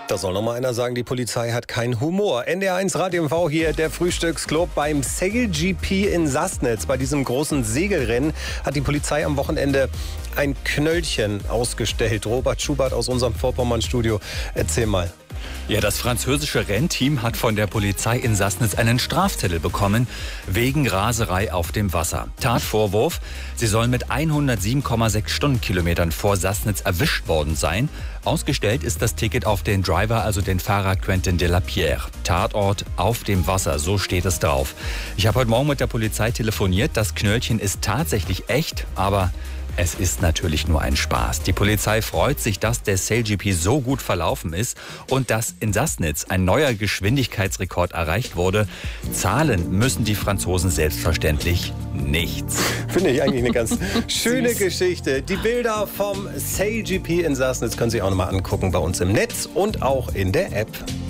Da soll noch mal einer sagen, die Polizei hat keinen Humor. NDR1 Radio MV hier, der Frühstücksclub beim Sail GP in Sassnitz. Bei diesem großen Segelrennen hat die Polizei am Wochenende ein Knöllchen ausgestellt. Robert Schubert aus unserem Vorpommern-Studio, erzähl mal. Ja, das französische Rennteam hat von der Polizei in Sassnitz einen Strafzettel bekommen wegen Raserei auf dem Wasser. Tatvorwurf: Sie sollen mit 107,6 Stundenkilometern vor Sassnitz erwischt worden sein. Ausgestellt ist das Ticket auf den Driver, also den Fahrer Quentin Delapierre. Tatort auf dem Wasser, so steht es drauf. Ich habe heute Morgen mit der Polizei telefoniert. Das Knöllchen ist tatsächlich echt, aber es ist natürlich nur ein Spaß. Die Polizei freut sich, dass der Sail GP so gut verlaufen ist und dass in Sassnitz ein neuer Geschwindigkeitsrekord erreicht wurde. Zahlen müssen die Franzosen selbstverständlich nichts. Finde ich eigentlich eine ganz schöne Geschichte. Die Bilder vom Sail GP in Sassnitz können Sie auch noch mal angucken bei uns im Netz und auch in der App.